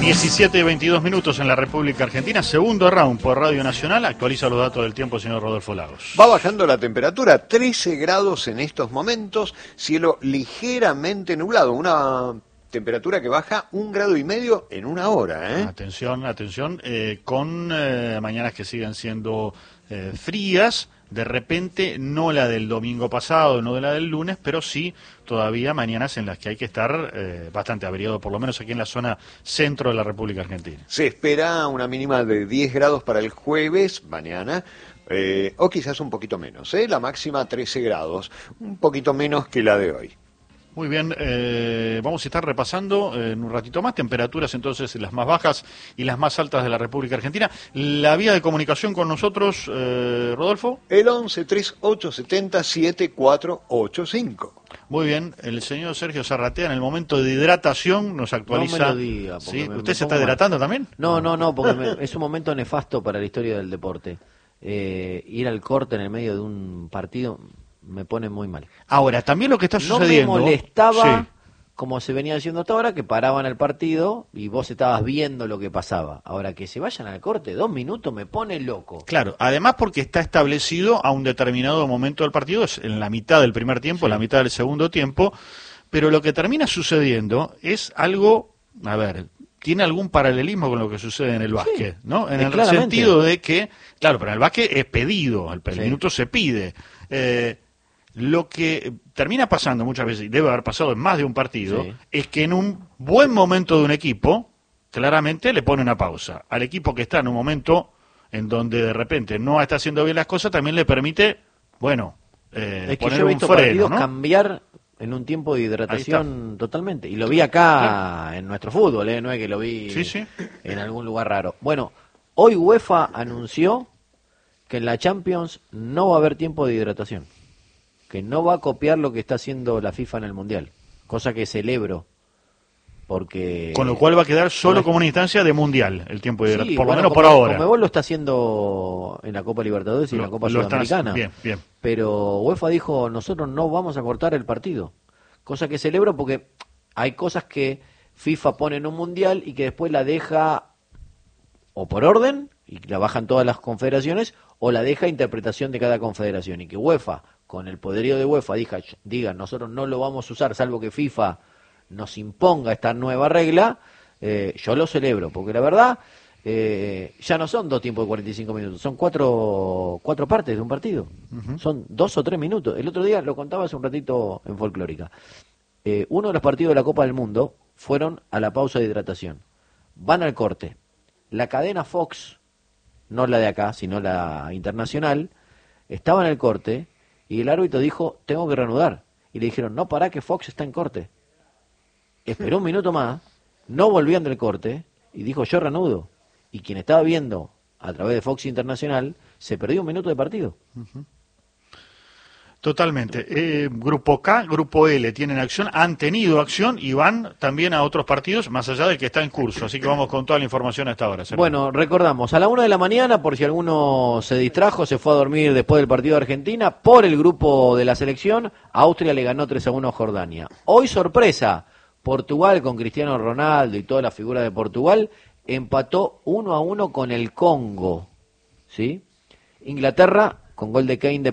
17 y 22 minutos en la República Argentina, segundo round por Radio Nacional. Actualiza los datos del tiempo el señor Rodolfo Lagos. Va bajando la temperatura, 13 grados en estos momentos, cielo ligeramente nublado, una temperatura que baja 1,5 grados en una hora. Atención, con mañanas que siguen siendo frías. De repente, no la del domingo pasado, no de la del lunes, pero sí todavía mañanas en las que hay que estar bastante abrigado, por lo menos aquí en la zona centro de la República Argentina. Se espera una mínima de 10 grados para el jueves, mañana, o quizás un poquito menos. La máxima 13 grados, un poquito menos que la de hoy. Muy bien, vamos a estar repasando en un ratito más temperaturas entonces las más bajas y las más altas de la República Argentina. La vía de comunicación con nosotros, Rodolfo. El 11-3870-7485. Muy bien, el señor Sergio Zarratea en el momento de hidratación nos actualiza. No me lo diga. ¿Sí? ¿Usted se está hidratando también? No, porque es un momento nefasto para la historia del deporte. Ir al corte en el medio de un partido me pone muy mal. Ahora, también lo que está sucediendo... No me molestaba, sí, como se venía haciendo hasta ahora, que paraban el partido y vos estabas viendo lo que pasaba. Ahora, que se vayan al corte 2 minutos me pone loco. Claro, además porque está establecido a un determinado momento del partido, es en la mitad del primer tiempo, en la mitad del segundo tiempo, pero lo que termina sucediendo es algo, a ver, tiene algún paralelismo con lo que sucede en el básquet, ¿no? En el sentido de que, claro, pero en el básquet es pedido, el minuto se pide. Lo que termina pasando muchas veces, y debe haber pasado en más de un partido, es que en un buen momento de un equipo, claramente le pone una pausa. Al equipo que está en un momento en donde de repente no está haciendo bien las cosas, también le permite, bueno, es que poner yo he un visto freno, partidos ¿no? Cambiar en un tiempo de hidratación totalmente. Y lo vi acá en nuestro fútbol, no es que lo vi en algún lugar raro. Bueno, hoy UEFA anunció que en la Champions no va a haber tiempo de hidratación, que no va a copiar lo que está haciendo la FIFA en el Mundial, cosa que celebro, porque... Con lo cual va a quedar solo como una instancia de Mundial el tiempo de hidratación, por lo menos como, por ahora. Conmebol lo está haciendo en la Copa Libertadores y en la Copa Sudamericana. Bien. Pero UEFA dijo, nosotros no vamos a cortar el partido, cosa que celebro porque hay cosas que FIFA pone en un Mundial y que después la deja o por orden, y la bajan todas las confederaciones, o la deja a interpretación de cada confederación, y que UEFA, con el poderío de UEFA, diga nosotros no lo vamos a usar, salvo que FIFA nos imponga esta nueva regla, yo lo celebro, porque la verdad, ya no son 2 tiempos de 45 minutos, son cuatro partes de un partido, son 2 o 3 minutos. El otro día, lo contaba hace un ratito en Folclórica, uno de los partidos de la Copa del Mundo fueron a la pausa de hidratación, van al corte, la cadena Fox, no la de acá, sino la internacional, estaba en el corte y el árbitro dijo, tengo que reanudar. Y le dijeron, no, pará que Fox está en corte. Esperó un minuto más, no volvían del corte y dijo, yo reanudo. Y quien estaba viendo a través de Fox Internacional, se perdió un minuto de partido. Totalmente. Grupo K, Grupo L tienen acción, han tenido acción y van también a otros partidos más allá del que está en curso. Así que vamos con toda la información hasta ahora. Bueno, recordamos, a la 1 de la mañana, por si alguno se distrajo, se fue a dormir después del partido de Argentina, por el grupo de la selección, Austria le ganó 3-1 a Jordania. Hoy, sorpresa, Portugal con Cristiano Ronaldo y toda la figura de Portugal, empató 1-1 con el Congo. ¿Sí? Inglaterra, con gol de Kane de